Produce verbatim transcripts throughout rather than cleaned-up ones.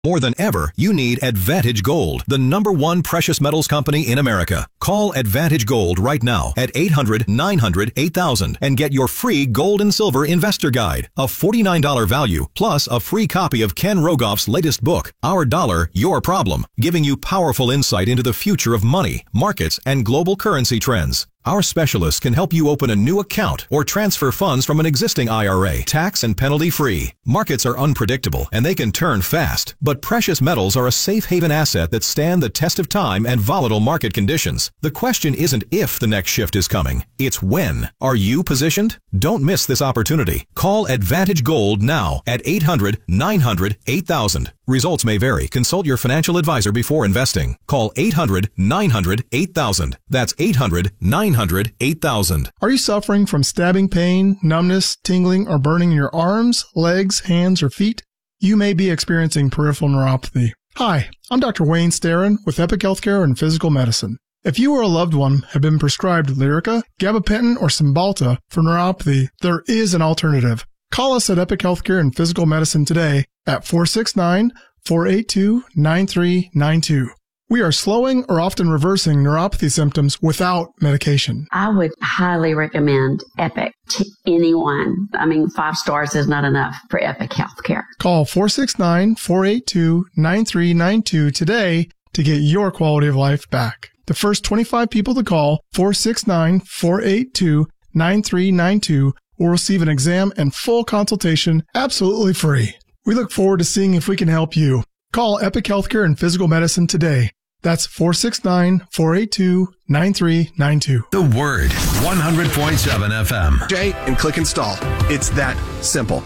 More than ever, you need Advantage Gold, the number one precious metals company in America. Call Advantage Gold right now at eight hundred, nine hundred, eight thousand and get your free gold and silver investor guide, a forty-nine dollars value, plus a free copy of Ken Rogoff's latest book, Our Dollar, Your Problem, giving you powerful insight into the future of money, markets, and global currency trends. Our specialists can help you open a new account or transfer funds from an existing I R A, tax and penalty free. Markets are unpredictable and they can turn fast, but precious metals are a safe haven asset that stand the test of time and volatile market conditions. The question isn't if the next shift is coming, it's when. Are you positioned? Don't miss this opportunity. Call Advantage Gold now at eight hundred, nine hundred, eight thousand. Results may vary. Consult your financial advisor before investing. Call eight hundred, nine hundred, eight thousand. That's eight hundred, nine hundred, eight thousand. Are you suffering from stabbing pain, numbness, tingling, or burning in your arms, legs, hands, or feet? You may be experiencing peripheral neuropathy. Hi, I'm Doctor Wayne Starrin with Epic Healthcare and Physical Medicine. If you or a loved one have been prescribed Lyrica, gabapentin, or Cymbalta for neuropathy, there is an alternative. Call us at Epic Healthcare and Physical Medicine today at four six nine, four eight two, nine three nine two. We are slowing or often reversing neuropathy symptoms without medication. I would highly recommend Epic to anyone. I mean, five stars is not enough for Epic Healthcare. Call four six nine, four eight two, nine three nine two today to get your quality of life back. The first twenty-five people to call four six nine, four eight two, nine three nine two will receive an exam and full consultation absolutely free. We look forward to seeing if we can help you. Call Epic Healthcare and Physical Medicine today. That's four six nine, four eight two, nine three nine two. The Word, one hundred point seven F M. Jay, and click install. It's that simple.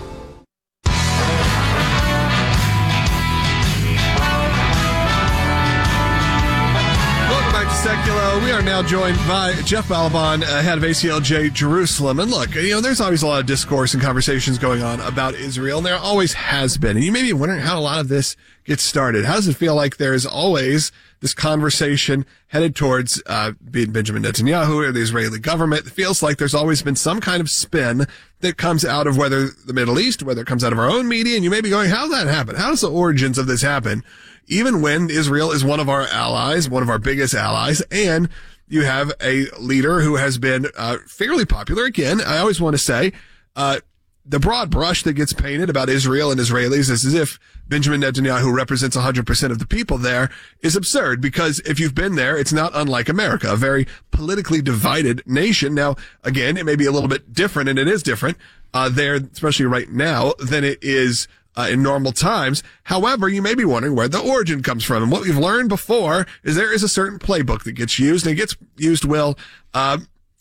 Secular. We are now joined by Jeff Balaban, uh, head of A C L J Jerusalem. And look, you know, there's always a lot of discourse and conversations going on about Israel, and there always has been. And you may be wondering how a lot of this gets started. How does it feel like there's always this conversation headed towards uh, Benjamin Netanyahu or the Israeli government? It feels like there's always been some kind of spin that comes out of whether the Middle East, whether it comes out of our own media, and you may be going, how did that happen? How does the origins of this happen? Even when Israel is one of our allies, one of our biggest allies, and you have a leader who has been uh, fairly popular. Again, I always want to say, uh, the broad brush that gets painted about Israel and Israelis is as if Benjamin Netanyahu represents one hundred percent of the people there is absurd, because if you've been there, it's not unlike America, a very politically divided nation. Now, again, it may be a little bit different, and it is different uh, there, especially right now, than it is Uh, in normal times. However, you may be wondering where the origin comes from. And what we've learned before is there is a certain playbook that gets used, and it gets used, Will, uh,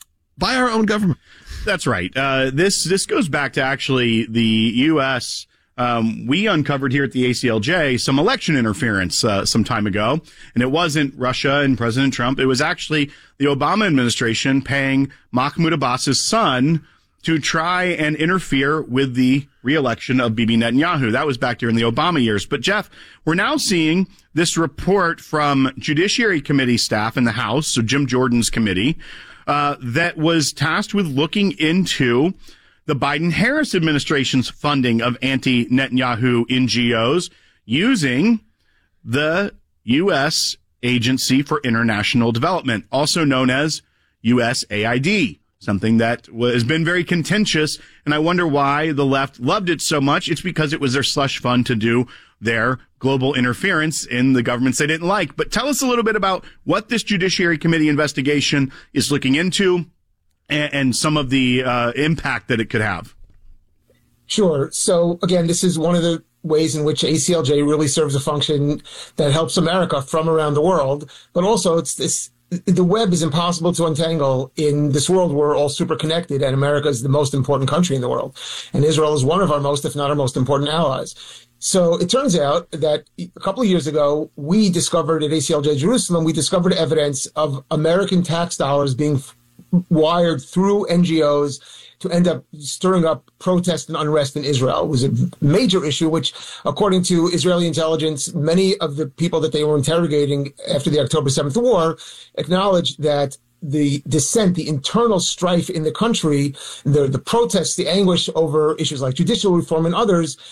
by our own government. That's right. Uh, this, this goes back to actually the U S Um, we uncovered here at the A C L J some election interference, uh, some time ago. And it wasn't Russia and President Trump. It was actually the Obama administration paying Mahmoud Abbas's son to try and interfere with the re-election of Bibi Netanyahu. That was back during the Obama years. But, Jeff, we're now seeing this report from Judiciary Committee staff in the House, so Jim Jordan's committee, uh, that was tasked with looking into the Biden-Harris administration's funding of anti-Netanyahu N G Os using the U S Agency for International Development, also known as U S A I D. Something that has been very contentious, and I wonder why the left loved it so much. It's because it was their slush fund to do their global interference in the governments they didn't like. But tell us a little bit about what this Judiciary Committee investigation is looking into and, and some of the uh, impact that it could have. Sure. So, again, this is one of the ways in which A C L J really serves a function that helps America from around the world, but also it's this. The web is impossible to untangle in this world. We're all super connected, and America is the most important country in the world. And Israel is one of our most, if not our most important allies. So it turns out that a couple of years ago, we discovered at A C L J Jerusalem, we discovered evidence of American tax dollars being wired through N G Os to end up stirring up protest and unrest in Israel. It was a major issue, which, according to Israeli intelligence, many of the people that they were interrogating after the October seventh war acknowledged that the dissent, the internal strife in the country, the, the protests, the anguish over issues like judicial reform and others,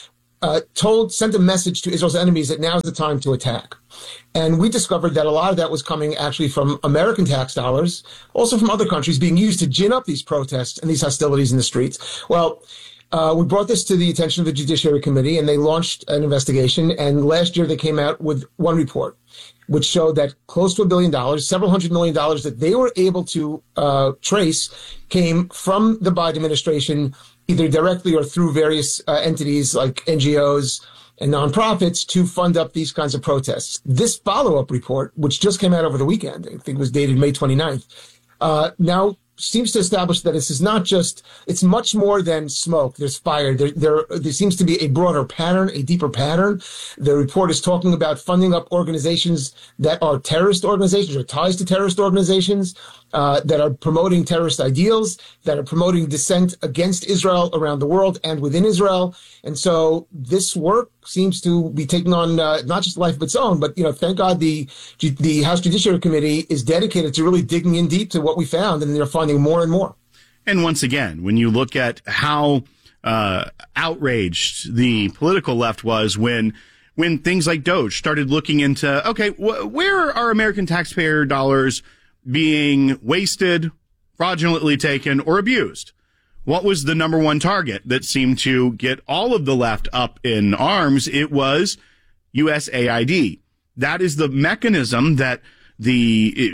uh, told, sent a message to Israel's enemies that now is the time to attack. And we discovered that a lot of that was coming actually from American tax dollars, also from other countries being used to gin up these protests and these hostilities in the streets. Well, Uh, we brought this to the attention of the Judiciary Committee, and they launched an investigation. And last year they came out with one report, which showed that close to a billion dollars, several hundred million dollars that they were able to uh, trace came from the Biden administration, either directly or through various uh, entities like N G Os and nonprofits to fund up these kinds of protests. This follow-up report, which just came out over the weekend, I think it was dated May twenty-ninth, uh, now seems to establish that this is not just, it's much more than smoke. There's fire. There, there, there seems to be a broader pattern, a deeper pattern. The report is talking about funding up organizations that are terrorist organizations or ties to terrorist organizations, uh, that are promoting terrorist ideals, that are promoting dissent against Israel around the world and within Israel. And so this work seems to be taking on uh, not just a life of its own, but, you know, thank God the the House Judiciary Committee is dedicated to really digging in deep to what we found, and they're finding more and more. And once again, when you look at how uh, outraged the political left was when when things like Doge started looking into, okay, wh- where are American taxpayer dollars being wasted, fraudulently taken, or abused? What was the number one target that seemed to get all of the left up in arms? It was U S A I D. That is the mechanism that the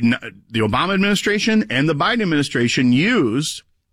the Obama administration and the Biden administration used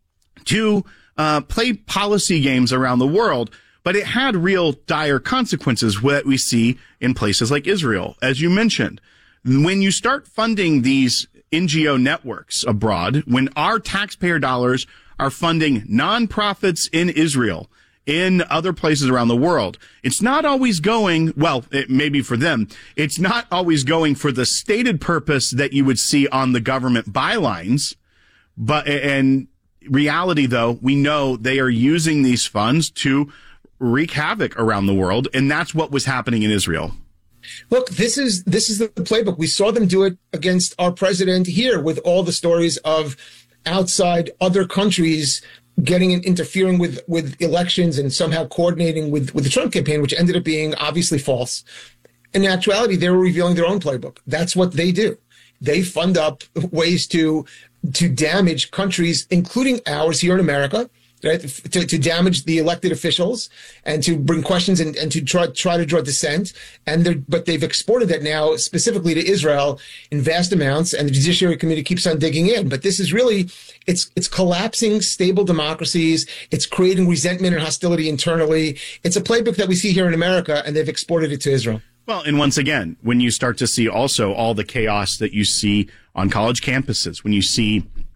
to uh, play policy games around the world. But it had real dire consequences that we see in places like Israel, as you mentioned. When you start funding these N G O networks abroad, when our taxpayer dollars are funding nonprofits in Israel, in other places around the world, it's not always going, well, it may be for them, it's not always going for the stated purpose that you would see on the government bylines. But, and reality, though, we know they are using these funds to wreak havoc around the world, and that's what was happening in Israel. Look, this is this is the playbook. We saw them do it against our president here with all the stories of outside other countries getting and interfering with, with elections and somehow coordinating with, with the Trump campaign, which ended up being obviously false. In actuality, they were revealing their own playbook. That's what they do. They fund up ways to to damage countries, including ours here in America, right? To, to damage the elected officials and to bring questions and, and to try try to draw dissent. And they're, but they've exported that now specifically to Israel in vast amounts, and the Judiciary Committee keeps on digging in. But this is really, it's it's collapsing stable democracies. It's creating resentment and hostility internally. It's a playbook that we see here in America, and they've exported it to Israel. Well, and once again, when you start to see also all the chaos that you see on college campuses, when you see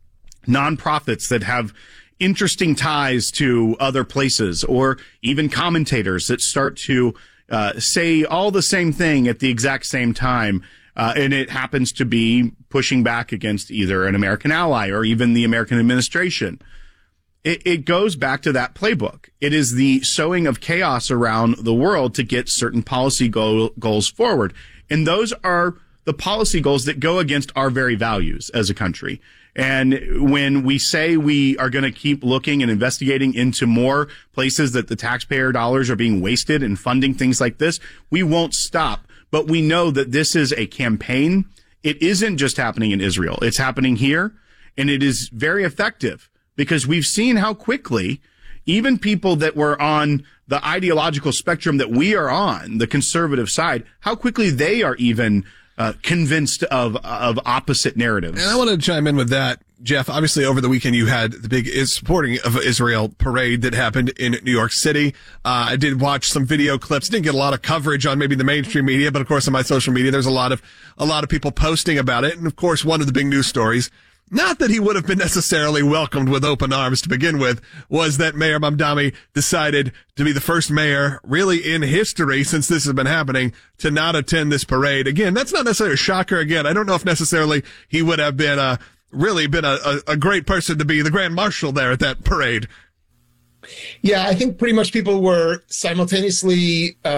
nonprofits that have interesting ties to other places, or even commentators that start to uh, say all the same thing at the exact same time, uh, and it happens to be pushing back against either an American ally or even the American administration. It, it goes back to that playbook. It is the sowing of chaos around the world to get certain policy goal, goals forward. And those are the policy goals that go against our very values as a country. And when we say we are going to keep looking and investigating into more places that the taxpayer dollars are being wasted and funding things like this, we won't stop. But we know that this is a campaign. It isn't just happening in Israel. It's happening here, and it is very effective because we've seen how quickly even people that were on the ideological spectrum that we are on, the conservative side, how quickly they are even Uh, convinced of of opposite narratives. And I want to chime in with that, Jeff. Obviously, over the weekend, you had the big is supporting of Israel parade that happened in New York City. Uh, I did watch some video clips. Didn't get a lot of coverage on maybe the mainstream media, but of course on my social media, there's a lot of a lot of people posting about it. And of course, one of the big news stories, not that he would have been necessarily welcomed with open arms to begin with, was that Mayor Mamdani decided to be the first mayor really in history since this has been happening to not attend this parade. Again, that's not necessarily a shocker. Again, I don't know if necessarily he would have been a, really been a, a, a great person to be the Grand Marshal there at that parade. Yeah, I think pretty much people were simultaneously uh,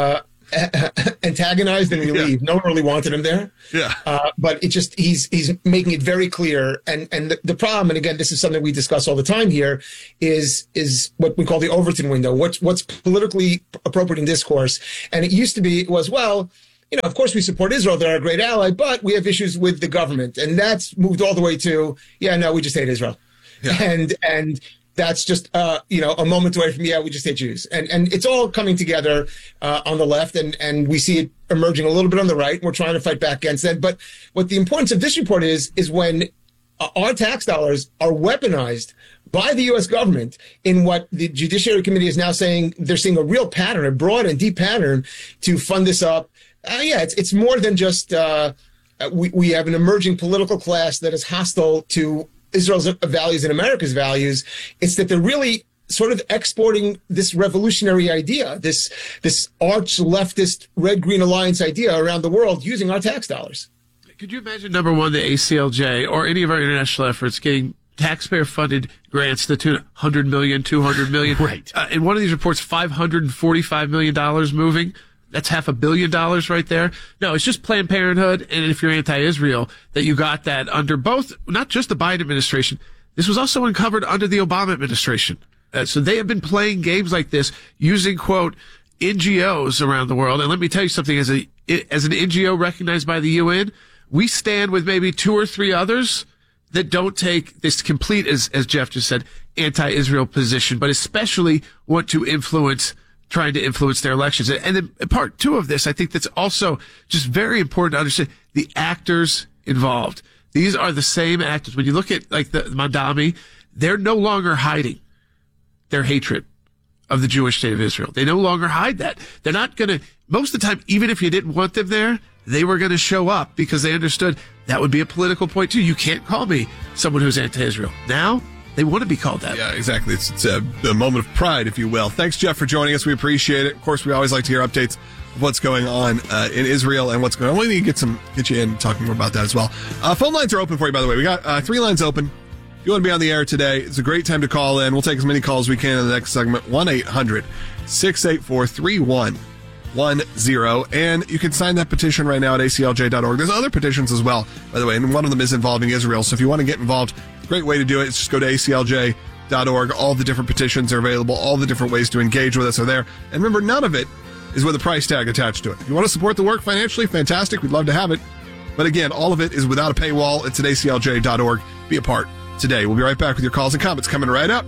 antagonized and relieved. Yeah. No one really wanted him there. Yeah. Uh, but it just, he's, he's making it very clear. And, and the, the problem, and again, this is something we discuss all the time here, is, is what we call the Overton window. What's, what's politically appropriate in discourse. And it used to be, it was, well, you know, of course we support Israel. They're our great ally, but we have issues with the government. And that's moved all the way to, yeah, no, we just hate Israel. Yeah. And, and, that's just, uh, you know, a moment away from, yeah, we just hate Jews. And and it's all coming together uh, on the left, and, and we see it emerging a little bit on the right, and we're trying to fight back against that. But what the importance of this report is, is when uh, our tax dollars are weaponized by the U S government in what the Judiciary Committee is now saying, they're seeing a real pattern, a broad and deep pattern to fund this up. Uh, yeah, it's it's more than just uh, we, we have an emerging political class that is hostile to Israel's values and America's values. It's that they're really sort of exporting this revolutionary idea, this this arch leftist red-green alliance idea around the world using our tax dollars. Could you imagine, number one, the A C L J or any of our international efforts getting taxpayer-funded grants to the tune of one hundred million dollars, two hundred million dollars? Right. Uh, in one of these reports, five hundred forty-five million dollars moving. That's half a billion dollars right there. No, it's just Planned Parenthood. And if you're anti-Israel, that you got that under both, not just the Biden administration. This was also uncovered under the Obama administration. Uh, so they have been playing games like this using, quote, N G Os around the world. And let me tell you something, as a, as an N G O recognized by the U N, we stand with maybe two or three others that don't take this complete, as, as Jeff just said, anti-Israel position, but especially want to influence trying to influence their elections. And then part two of this, I think that's also just very important to understand the actors involved. These are the same actors. When you look at like the Mandami, they're no longer hiding their hatred of the Jewish state of Israel. They no longer hide that. They're not going to, most of the time, even if you didn't want them there, they were going to show up because they understood that would be a political point too. You can't call me someone who's anti-Israel. Now, they want to be called that. Yeah, exactly. It's, it's a, a moment of pride, if you will. Thanks, Jeff, for joining us. We appreciate it. Of course, we always like to hear updates of what's going on uh, in Israel and what's going on. We need to get some get you in talking more about that as well. Uh, phone lines are open for you, by the way. We got uh, three lines open. If you want to be on the air today, it's a great time to call in. We'll take as many calls as we can in the next segment. one eight hundred six eight four three one one zero. And you can sign that petition right now at A C L J dot org. There's other petitions as well, by the way, and one of them is involving Israel. So if you want to get involved, great way to do it is just go to A C L J dot org. All the different petitions are available. All the different ways to engage with us are there. And remember, none of it is with a price tag attached to it. If you want to support the work financially, fantastic. We'd love to have it. But again, all of it is without a paywall. It's at A C L J dot org. Be a part today. We'll be right back with your calls and comments coming right up.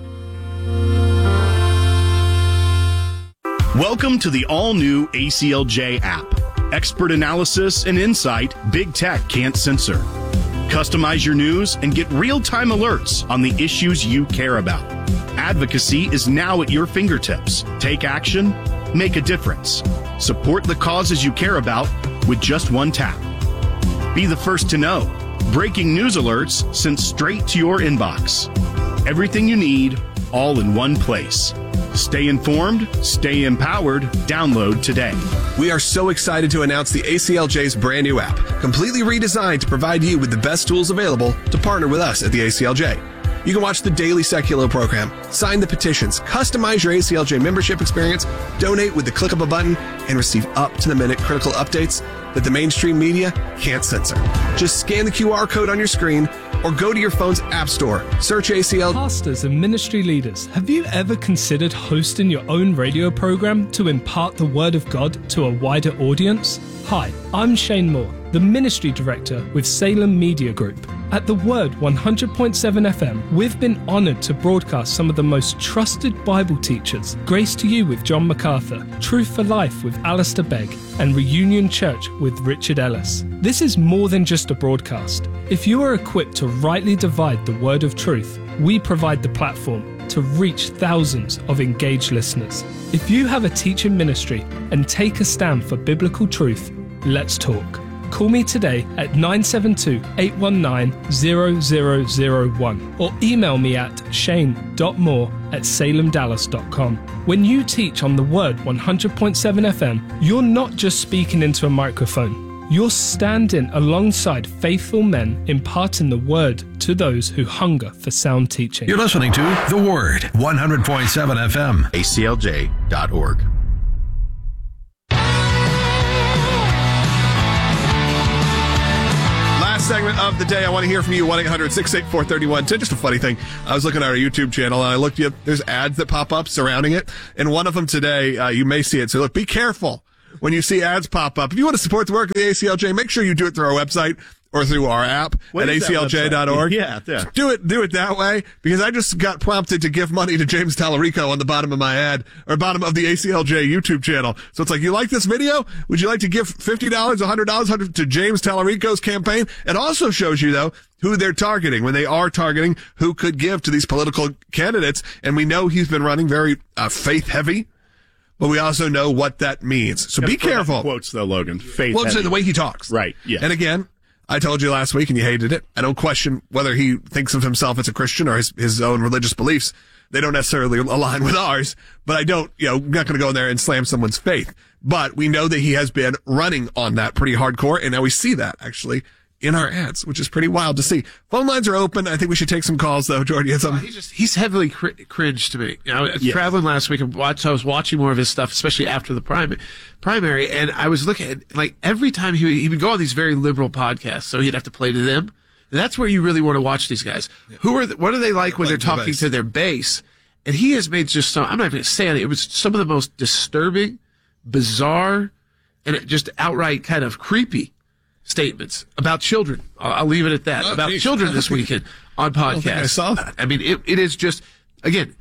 Welcome to the all-new A C L J app. Expert analysis and insight big tech can't censor. Customize your news and get real-time alerts on the issues you care about. Advocacy is now at your fingertips. Take action, make a difference. Support the causes you care about with just one tap. Be the first to know. Breaking news alerts sent straight to your inbox. Everything you need, all in one place. Stay informed, stay empowered. Download today. We are so excited to announce the A C L J's brand new app, completely redesigned to provide you with the best tools available to partner with us at the A C L J. You can watch the daily Secular program, sign the petitions, customize your A C L J membership experience, donate with the click of a button, and receive up-to-the-minute critical updates that the mainstream media can't censor. Just scan the Q R code on your screen or go to your phone's app store. Search A C L. Pastors and ministry leaders, have you ever considered hosting your own radio program to impart the Word of God to a wider audience? Hi, I'm Shane Moore, the Ministry Director with Salem Media Group. At The Word one hundred point seven F M, we've been honored to broadcast some of the most trusted Bible teachers, Grace to You with John MacArthur, Truth for Life with Alistair Begg, and Reunion Church with Richard Ellis. This is more than just a broadcast. If you are equipped to rightly divide the word of truth, we provide the platform to reach thousands of engaged listeners. If you have a teaching ministry and take a stand for biblical truth, let's talk. Call me today at nine seven two, eight one nine, zero zero zero one or email me at shane dot moore at salem dallas dot com. When you teach on The Word one hundred point seven F M, you're not just speaking into a microphone. You're standing alongside faithful men imparting the Word to those who hunger for sound teaching. You're listening to The Word, one hundred point seven F M. A C L J dot org. segment of the day. I want to hear from you. one eight hundred six eight four three one one zero. Just a funny thing. I was looking at our YouTube channel and I looked up. There's ads that pop up surrounding it. And one of them today, uh, you may see it. So look, be careful when you see ads pop up. If you want to support the work of the A C L J, make sure you do it through our website or through our app what at A C L J dot org. Yeah, yeah. Do it, do it that way, because I just got prompted to give money to James Tallarico on the bottom of my ad, or bottom of the A C L J YouTube channel. So it's like, you like this video? Would you like to give fifty dollars, one hundred dollars to James Tallarico's campaign? It also shows you, though, who they're targeting, when they are targeting who could give to these political candidates. And we know he's been running very uh, faith-heavy, but we also know what that means. So be careful. Quotes, though, Logan. Faith Well, heavy. the way he talks. Right, yeah. And again, I told you last week and you hated it. I don't question whether he thinks of himself as a Christian or his, his own religious beliefs. They don't necessarily align with ours, but I don't, you know, I'm not going to go in there and slam someone's faith. But we know that he has been running on that pretty hardcore, and now we see that actually in our ads, which is pretty wild to see. Phone lines are open. I think we should take some calls, though. Jordan, you had something? Uh, he's, just, he's heavily cr- cringe to me. You know, I was Yeah. traveling last week and watched, I was watching more of his stuff, especially after the prim- primary, and I was looking at, like, every time he would, he would go on these very liberal podcasts, so he'd have to play to them. And that's where you really want to watch these guys. Yeah. Who are, the, what are they like when they're talking the to their base? And he has made just some, I'm not even going to say it, it was some of the most disturbing, bizarre, and just outright kind of creepy statements about children. I'll, I'll leave it at that. Oh, about geez. children this weekend on podcasts. I, don't think I saw that. I mean, it, it is just, again,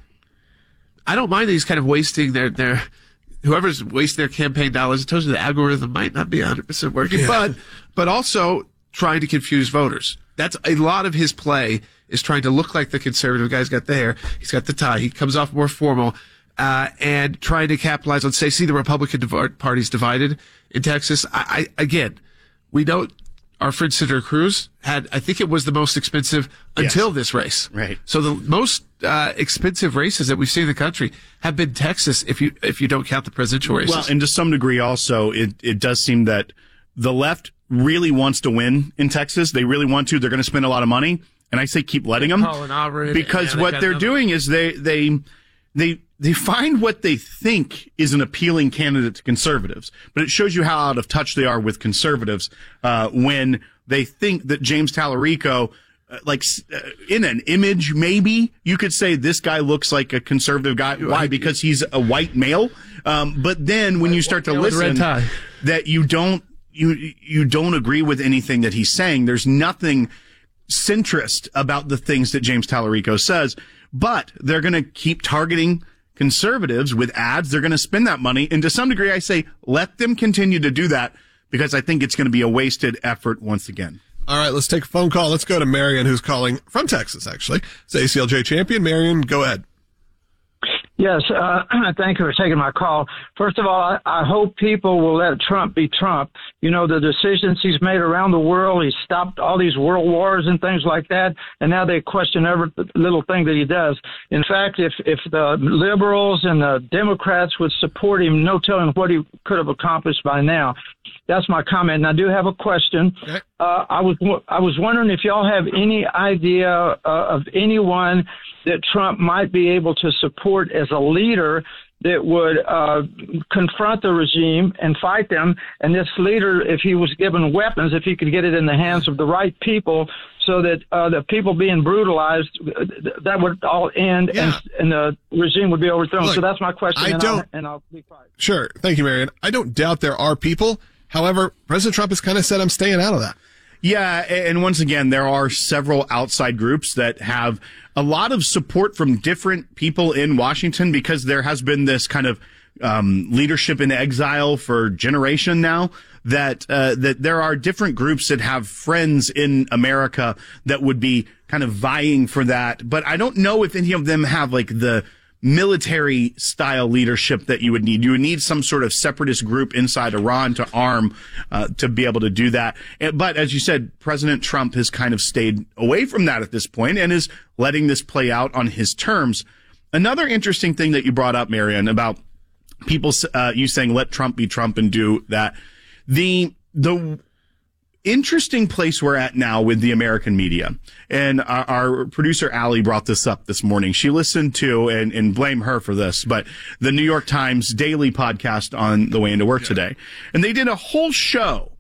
I don't mind that he's kind of wasting their, their, whoever's wasting their campaign dollars. It tells you the algorithm might not be one hundred percent working, yeah. but, but also trying to confuse voters. That's a lot of his play, is trying to look like the conservative guy's got the hair. He's got the tie. He comes off more formal, uh, and trying to capitalize on, say, see the Republican div- party's divided in Texas. I, I, again, we know our friend Senator Cruz had, I think it was the most expensive until yes. this race. Right. So the most uh, expensive races that we've seen in the country have been Texas, if you if you don't count the presidential races. Well, and to some degree also, it, it does seem that the left really wants to win in Texas. They really want to. They're going to spend a lot of money. And I say keep letting them. Because what they're doing is they, they, they, they find what they think is an appealing candidate to conservatives, but it shows you how out of touch they are with conservatives uh, when they think that James Tallarico, uh, like uh, in an image, maybe you could say this guy looks like a conservative guy. Why? Because he's a white male. Um, but then when you start to listen, that you don't you you don't agree with anything that he's saying. There's nothing centrist about the things that James Tallarico says, but they're going to keep targeting conservatives with ads. They're going to spend that money. And to some degree, I say, let them continue to do that, because I think it's going to be a wasted effort once again. All right, let's take a phone call. Let's go to Marion, who's calling from Texas, actually. It's A C L J champion. Marion, go ahead. Yes, uh, thank you for taking my call. First of all, I, I hope people will let Trump be Trump. You know, the decisions he's made around the world, he's stopped all these world wars and things like that, and now they question every little thing that he does. In fact, if, if the liberals and the Democrats would support him, no telling what he could have accomplished by now. That's my comment. And I do have a question. Okay. Uh, I was I was wondering if y'all have any idea uh, of anyone that Trump might be able to support as a leader that would uh, confront the regime and fight them. And this leader, if he was given weapons, if he could get it in the hands of the right people, so that uh, the people being brutalized, that would all end, yeah. and, and the regime would be overthrown. Look, so that's my question. I and don't, I'll, and I'll be quiet. Sure. Thank you, Marion. I don't doubt there are people. However, President Trump has kind of said, I'm staying out of that. Yeah, and once again, there are several outside groups that have a lot of support from different people in Washington, because there has been this kind of um, leadership in exile for a generation now, that uh, that there are different groups that have friends in America that would be kind of vying for that. But I don't know if any of them have like the military style leadership that you would need. You would need some sort of separatist group inside Iran to arm uh, to be able to do that. But as you said, President Trump has kind of stayed away from that at this point and is letting this play out on his terms. Another interesting thing that you brought up, Marion, about people, uh, you saying let Trump be Trump and do that. The, the, interesting place we're at now with the American media. And our, our producer, Allie, brought this up this morning. She listened to, and, and blame her for this, but the New York Times daily podcast on the way into work today. And they did a whole show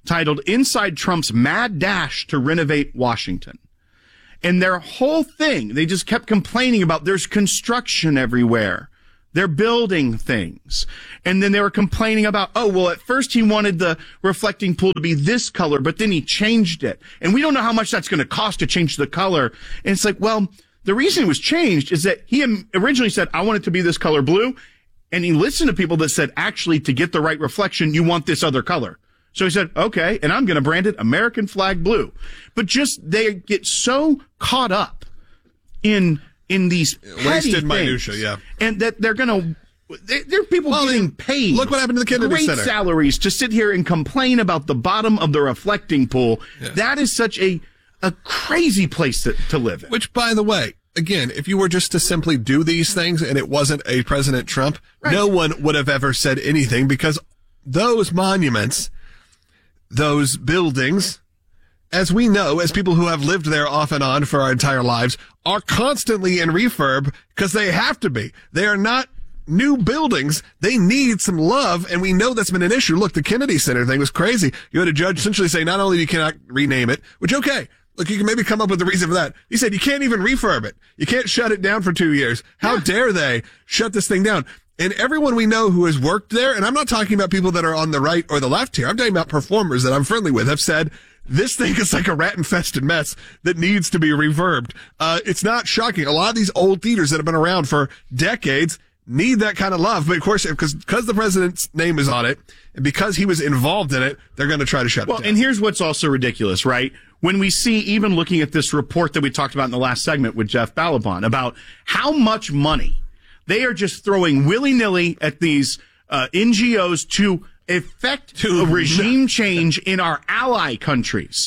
titled Inside Trump's Mad Dash to Renovate Washington. And their whole thing, they just kept complaining about there's construction everywhere. They're building things. And then they were complaining about, oh, well, at first he wanted the reflecting pool to be this color, but then he changed it. And we don't know how much that's going to cost to change the color. And it's like, well, the reason it was changed is that he originally said, I want it to be this color blue. And he listened to people that said, actually, to get the right reflection, you want this other color. So he said, okay, and I'm going to brand it American flag blue. But just they get so caught up in in these wasted minutia, yeah, and that they're going to. There are people well, getting paid. Look what happened to the Kennedy great Center. Salaries to sit here and complain about the bottom of the reflecting pool. Yeah. That is such a a crazy place to, to live in. Which, by the way, again, if you were just to simply do these things and it wasn't a President Trump, right. no one would have ever said anything, because those monuments, those buildings, as we know, as people who have lived there off and on for our entire lives, are constantly in refurb because they have to be. They are not new buildings. They need some love, and we know that's been an issue. Look, the Kennedy Center thing was crazy. You had a judge essentially say not only you cannot rename it, which, okay, look, you can maybe come up with a reason for that. He said you can't even refurb it. You can't shut it down for two years. How yeah. dare they shut this thing down? And everyone we know who has worked there, and I'm not talking about people that are on the right or the left here, I'm talking about performers that I'm friendly with, have said, this thing is like a rat-infested mess that needs to be reverbed. Uh, it's not shocking. A lot of these old theaters that have been around for decades need that kind of love. But of course, because because the president's name is on it, and because he was involved in it, they're going to try to shut well, it down. And here's what's also ridiculous, right? When we see, even looking at this report that we talked about in the last segment with Jeff Balaban, about how much money they are just throwing willy-nilly at these uh, N G Os to effect to a regime change in our ally countries.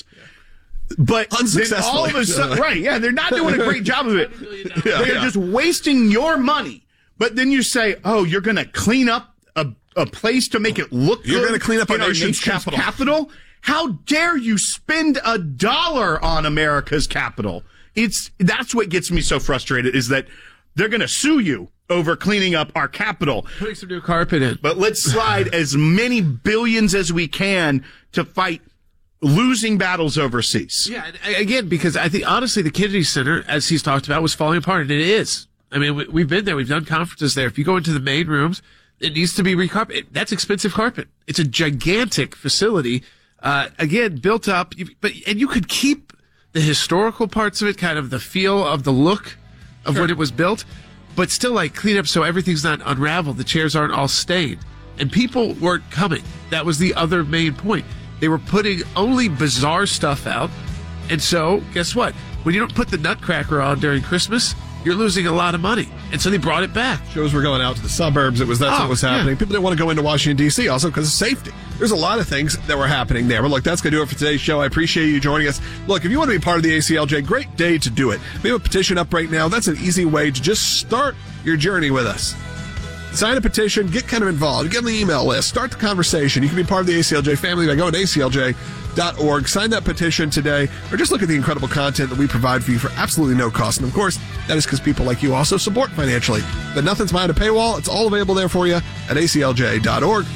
But then all of a sudden, right, yeah, they're not doing a great job of it. Yeah, they're yeah. just wasting your money. But then you say, oh, you're going to clean up a, a place to make it look you're good. You're going to clean up in our our nation's capital. capital? How dare you spend a dollar on America's capital? It's that's what gets me so frustrated, is that they're going to sue you over cleaning up our capital. Putting some new carpet in. But let's slide as many billions as we can to fight losing battles overseas. Yeah, and again, because I think, honestly, the Kennedy Center, as he's talked about, was falling apart, and it is. I mean, we, we've been there. We've done conferences there. If you go into the main rooms, it needs to be recarpeted. That's expensive carpet. It's a gigantic facility, uh, again, built up. But and you could keep the historical parts of it, kind of the feel of the look of sure. when it was built, but still like clean up so everything's not unraveled. The chairs aren't all stained. And people weren't coming. That was the other main point. They were putting only bizarre stuff out. And so, guess what? When you don't put the Nutcracker on during Christmas, you're losing a lot of money. And so they brought it back. Shows were going out to the suburbs. It was that's oh, what was happening. Yeah. People didn't want to go into Washington, D C also because of safety. There's a lot of things that were happening there. But look, that's going to do it for today's show. I appreciate you joining us. Look, if you want to be part of the A C L J, great day to do it. We have a petition up right now. That's an easy way to just start your journey with us. Sign a petition, get kind of involved, get on the email list, start the conversation. You can be part of the A C L J family by going to A C L J dot org. Sign that petition today, or just look at the incredible content that we provide for you for absolutely no cost. And of course, that is because people like you also support financially. But nothing's behind a paywall. It's all available there for you at A C L J dot org.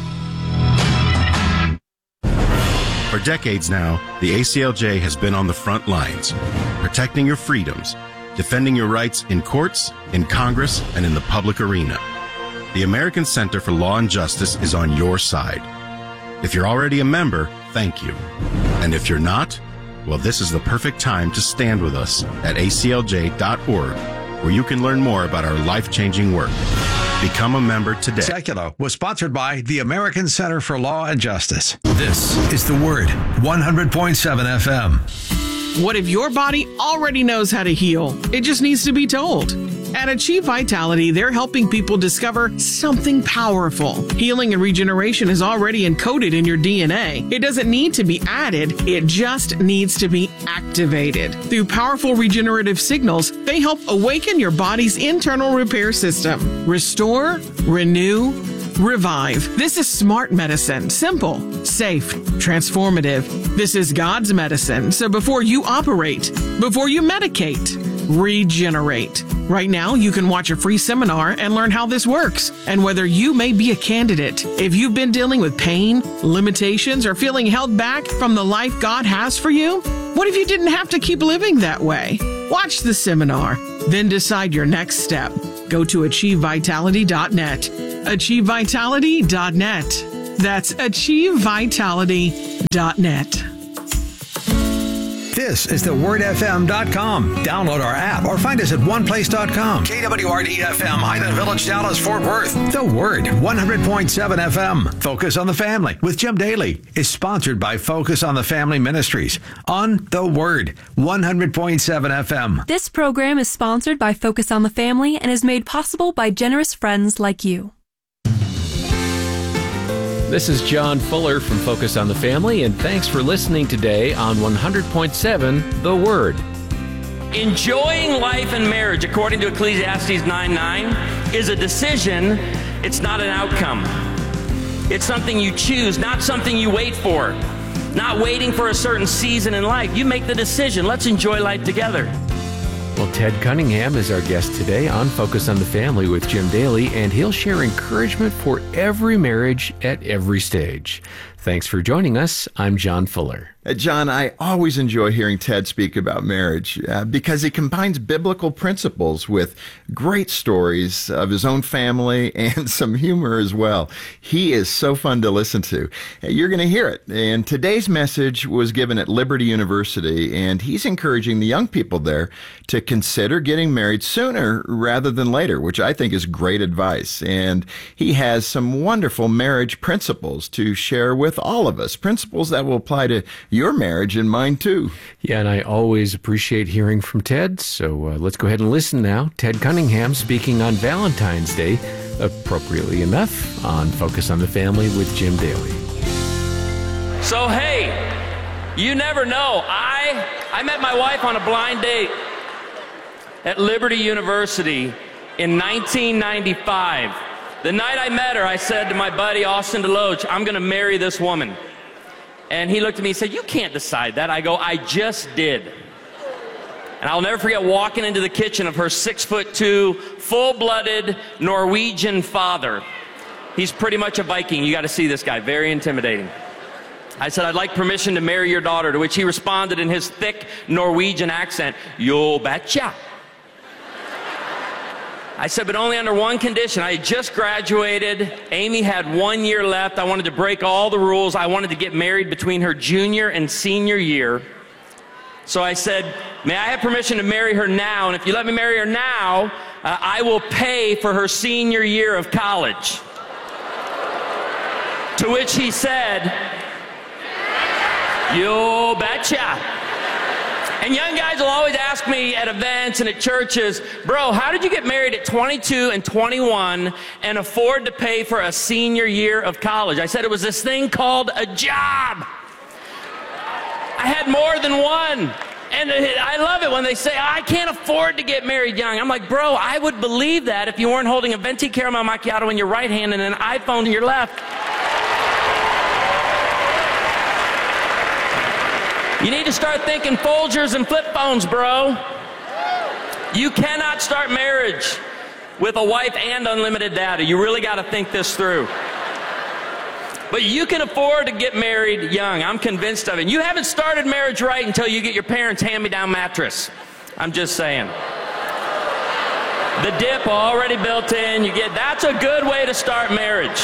For decades now, the A C L J has been on the front lines, protecting your freedoms, defending your rights in courts, in Congress, and in the public arena. The American Center for Law and Justice is on your side. If you're already a member, thank you. And if you're not, well, this is the perfect time to stand with us at A C L J dot org, where you can learn more about our life-changing work. Become a member today. Secular was sponsored by the American Center for Law and Justice. This is The Word, one hundred point seven F M. What if your body already knows how to heal? It just needs to be told. At Achieve Vitality, they're helping people discover something powerful. Healing and regeneration is already encoded in your D N A. It doesn't need to be added, it just needs to be activated. Through powerful regenerative signals, they help awaken your body's internal repair system. Restore, renew, revive. This is smart medicine. Simple, safe, transformative. This is God's medicine. So before you operate, before you medicate, regenerate. Right now, you can watch a free seminar and learn how this works and whether you may be a candidate. If you've been dealing with pain, limitations, or feeling held back from the life God has for you, what if you didn't have to keep living that way? Watch the seminar, then decide your next step. Go to achieve vitality dot net. achieve vitality dot net. That's achieve vitality dot net. This is the word f m dot com. Download our app or find us at one place dot com. K W R D F M, Highland Village, Dallas, Fort Worth. The Word, one hundred point seven F M. Focus on the Family with Jim Daly is sponsored by Focus on the Family Ministries on The Word, one hundred point seven F M. This program is sponsored by Focus on the Family and is made possible by generous friends like you. This is John Fuller from Focus on the Family, and thanks for listening today on one hundred point seven The Word. Enjoying life and marriage, according to Ecclesiastes nine nine, is a decision. It's not an outcome. It's something you choose, not something you wait for. Not waiting for a certain season in life. You make the decision. Let's enjoy life together. Well, Ted Cunningham is our guest today on Focus on the Family with Jim Daly, and he'll share encouragement for every marriage at every stage. Thanks for joining us. I'm John Fuller. Uh, John, I always enjoy hearing Ted speak about marriage uh, because he combines biblical principles with great stories of his own family and some humor as well. He is so fun to listen to. Uh, you're going to hear it. And today's message was given at Liberty University, and he's encouraging the young people there to consider getting married sooner rather than later, which I think is great advice. And he has some wonderful marriage principles to share with all of us, principles that will apply to your marriage and mine too. Yeah, and I always appreciate hearing from Ted, so uh, let's go ahead and listen now. Ted Cunningham speaking on Valentine's Day, appropriately enough, on Focus on the Family with Jim Daly. So, hey, you never know. I, I met my wife on a blind date at Liberty University in nineteen ninety-five. The night I met her, I said to my buddy, Austin DeLoach, I'm going to marry this woman. And he looked at me and said, you can't decide that. I go, I just did. And I'll never forget walking into the kitchen of her six foot two, full-blooded Norwegian father. He's pretty much a Viking. You got to see this guy. Very intimidating. I said, I'd like permission to marry your daughter, to which he responded in his thick Norwegian accent, you betcha. I said, but only under one condition. I had just graduated. Amy had one year left. I wanted to break all the rules. I wanted to get married between her junior and senior year. So I said, may I have permission to marry her now? And if you let me marry her now, uh, I will pay for her senior year of college. To which he said, you betcha. And young guys will always ask me at events and at churches, bro, how did you get married at twenty-two and twenty-one and afford to pay for a senior year of college? I said it was this thing called a job. I had more than one. And I love it when they say, I can't afford to get married young. I'm like, bro, I would believe that if you weren't holding a venti caramel macchiato in your right hand and an iPhone in your left. You need to start thinking Folgers and flip phones, bro. You cannot start marriage with a wife and unlimited data. You really got to think this through. But you can afford to get married young. I'm convinced of it. You haven't started marriage right until you get your parents' hand-me-down mattress. I'm just saying. The dip already built in. You get, that's a good way to start marriage.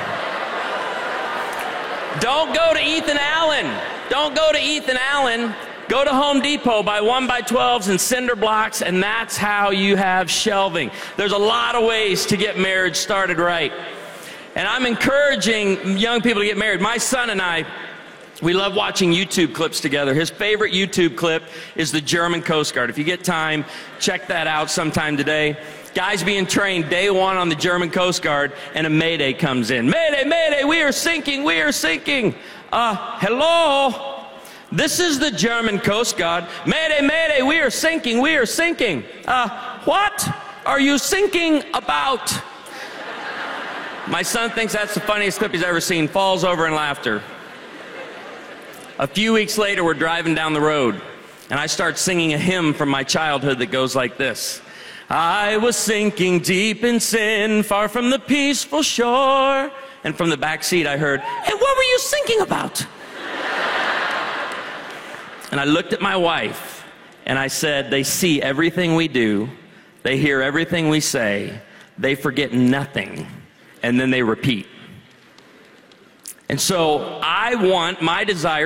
Don't go to Ethan Allen. Don't go to Ethan Allen. Go to Home Depot, buy one by twelves and cinder blocks, and that's how you have shelving. There's a lot of ways to get marriage started right. And I'm encouraging young people to get married. My son and I, we love watching YouTube clips together. His favorite YouTube clip is the German Coast Guard. If you get time, check that out sometime today. Guys being trained day one on the German Coast Guard, and a mayday comes in. Mayday, mayday, we are sinking, we are sinking. Uh, hello? This is the German Coast Guard. Mayday, mayday, we are sinking, we are sinking. Uh, what are you sinking about? My son thinks that's the funniest clip he's ever seen, falls over in laughter. A few weeks later, we're driving down the road, and I start singing a hymn from my childhood that goes like this. I was sinking deep in sin, far from the peaceful shore. And from the back seat I heard, hey, what were you thinking about? And I looked at my wife and I said, they see everything we do. They hear everything we say. They forget nothing. And then they repeat. And so I want my desire